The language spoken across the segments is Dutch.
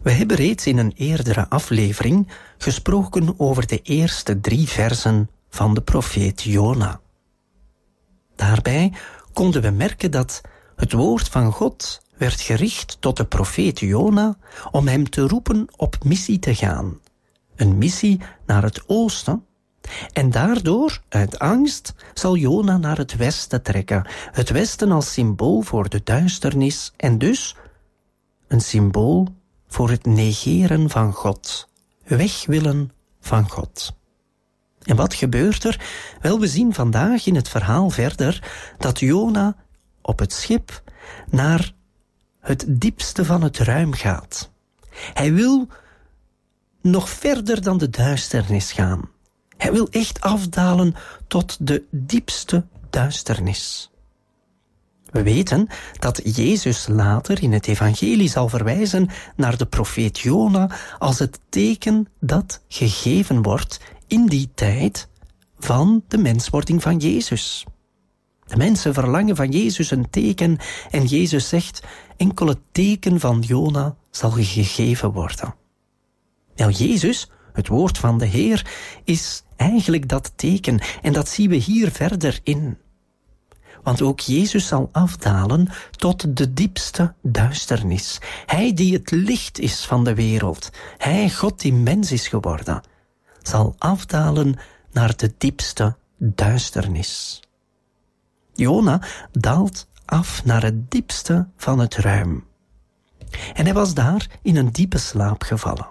We hebben reeds in een eerdere aflevering gesproken over de eerste 3 versen van de profeet Jona. Daarbij konden we merken dat het woord van God werd gericht tot de profeet Jona om hem te roepen op missie te gaan. Een missie naar het oosten. En daardoor, uit angst, zal Jona naar het westen trekken. Het westen als symbool voor de duisternis en dus een symbool voor het negeren van God. Weg willen van God. En wat gebeurt er? Wel, we zien vandaag in het verhaal verder dat Jona op het schip naar het diepste van het ruim gaat. Hij wil nog verder dan de duisternis gaan. Hij wil echt afdalen tot de diepste duisternis. We weten dat Jezus later in het evangelie zal verwijzen naar de profeet Jona als het teken dat gegeven wordt in die tijd van de menswording van Jezus. De mensen verlangen van Jezus een teken en Jezus zegt, enkel het teken van Jona zal gegeven worden. Nou, Jezus, het woord van de Heer, is eigenlijk dat teken en dat zien we hier verder in. Want ook Jezus zal afdalen tot de diepste duisternis. Hij die het licht is van de wereld, hij, God die mens is geworden, zal afdalen naar de diepste duisternis. Jona daalt af naar het diepste van het ruim. En hij was daar in een diepe slaap gevallen.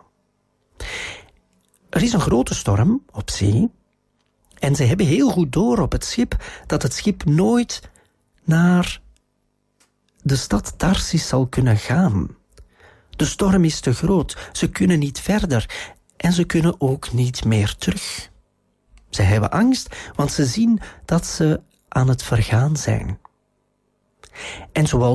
Er is een grote storm op zee en ze hebben heel goed door op het schip dat het schip nooit naar de stad Tarsis zal kunnen gaan. De storm is te groot, ze kunnen niet verder en ze kunnen ook niet meer terug. Ze hebben angst, want ze zien dat ze aan het vergaan zijn. En zoals